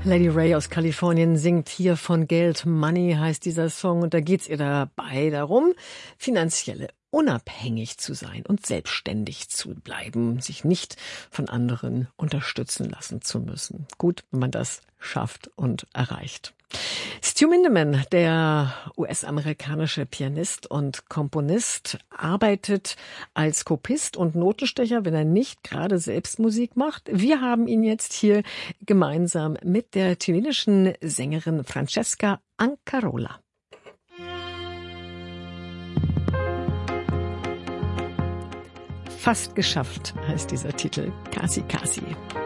Lady Ray aus Kalifornien singt hier von Geld. Money heißt dieser Song und da geht's ihr dabei darum, finanzielle unabhängig zu sein und selbstständig zu bleiben, sich nicht von anderen unterstützen lassen zu müssen. Gut, wenn man das schafft und erreicht. Stu Mindeman, der US-amerikanische Pianist und Komponist, arbeitet als Kopist und Notenstecher, wenn er nicht gerade selbst Musik macht. Wir haben ihn jetzt hier gemeinsam mit der chilenischen Sängerin Francesca Ancarola. Fast geschafft heißt dieser Titel, Casi Casi.